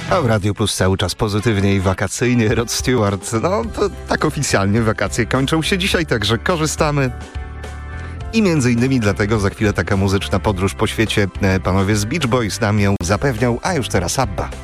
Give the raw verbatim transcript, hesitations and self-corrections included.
A w Radiu Plus cały czas pozytywnie i wakacyjnie. Rod Stewart, no to tak oficjalnie wakacje kończą się dzisiaj, także korzystamy. I między innymi dlatego za chwilę taka muzyczna podróż po świecie. Panowie z Beach Boys nam ją zapewnią, a już teraz ABBA.